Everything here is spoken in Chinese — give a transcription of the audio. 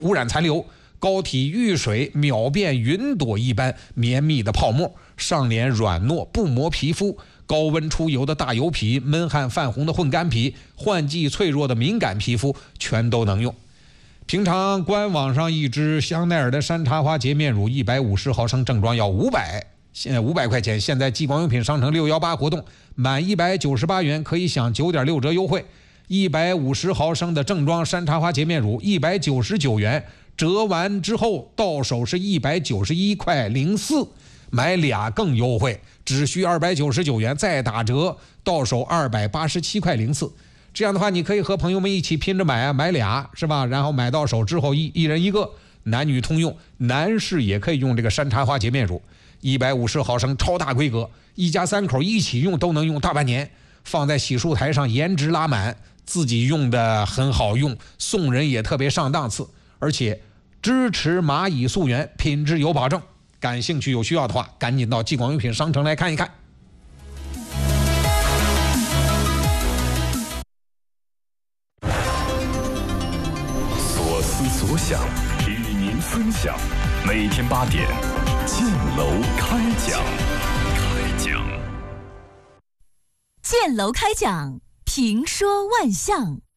污染残留，膏体遇水秒变云朵一般绵密的泡沫，上脸软糯不磨皮肤，高温出油的大油皮，闷汗泛红的混干皮，换季脆弱的敏感皮肤全都能用。平常官网上一支香奈儿的山茶花洁面乳150毫升正装要500块钱，现在激光用品商城618活动，满198元可以享9.6折优惠。150毫升的正装山茶花洁面乳199元，折完之后到手是191块04，买俩更优惠，只需299元，再打折到手287块04。这样的话，你可以和朋友们一起拼着买啊，买俩是吧？然后买到手之后一人一个，男女通用，男士也可以用这个山茶花洁面乳，150毫升超大规格，一家三口一起用都能用大半年，放在洗漱台上颜值拉满，自己用的很好用，送人也特别上档次，而且支持蚂蚁溯源，品质有保证。感兴趣有需要的话，赶紧到激光用品商城来看一看。 所思所想，与您分享。每天8点，建楼开讲。 建楼开讲，评说万象。